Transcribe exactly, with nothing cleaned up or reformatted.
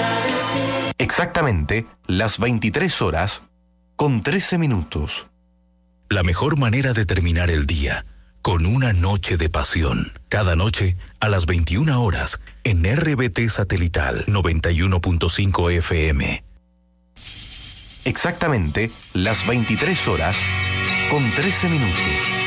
Exactamente las veintitrés horas con trece minutos. La mejor manera de terminar el día, con una noche de pasión. Cada noche a las veintiuna horas en R B T Satelital noventa y uno punto cinco F M. Exactamente las veintitrés horas con trece minutos.